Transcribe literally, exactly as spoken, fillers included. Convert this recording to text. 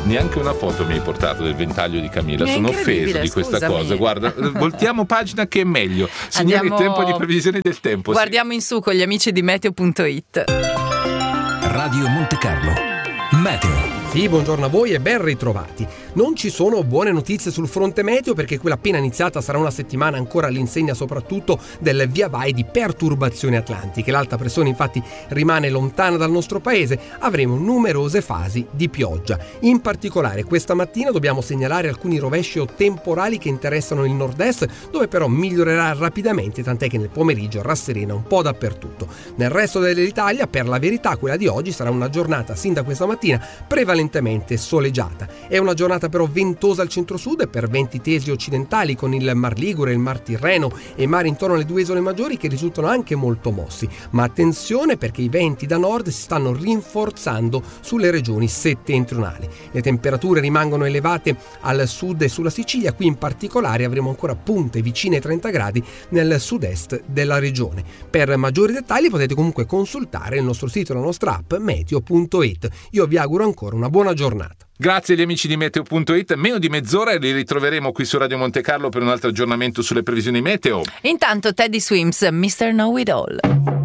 Neanche una foto mi hai portato del ventaglio di Camilla. È Sono offeso di incredibile, questa scusami. cosa. Guarda, voltiamo pagina che è meglio. Signori, Andiamo- tempo di previsione del tempo. sì. Guardiamo in su con gli amici di meteo punto it. Radio Monte Carlo. Meteo. Sì, buongiorno a voi e ben ritrovati. Non ci sono buone notizie sul fronte meteo perché quella appena iniziata sarà una settimana ancora all'insegna soprattutto del via vai di perturbazioni atlantiche. L'alta pressione infatti rimane lontana dal nostro paese, avremo numerose fasi di pioggia. In particolare questa mattina dobbiamo segnalare alcuni rovesci o temporali che interessano il nord-est, dove però migliorerà rapidamente, tant'è che nel pomeriggio rasserena un po' dappertutto. Nel resto dell'Italia, per la verità, quella di oggi sarà una giornata sin da questa mattina prevalentemente soleggiata. È una giornata però ventosa al centro-sud per venti tesi occidentali con il Mar Ligure, il Mar Tirreno e mari intorno alle due isole maggiori che risultano anche molto mossi. Ma attenzione perché i venti da nord si stanno rinforzando sulle regioni settentrionali. Le temperature rimangono elevate al sud e sulla Sicilia, qui in particolare avremo ancora punte vicine ai trenta gradi nel sud-est della regione. Per maggiori dettagli potete comunque consultare il nostro sito e la nostra app meteo punto it. Io vi auguro ancora una buona giornata. Grazie agli amici di meteo punto it. Meno di mezz'ora e li ritroveremo qui su Radio Monte Carlo per un altro aggiornamento sulle previsioni meteo. Intanto Teddy Swims, mister Know It All.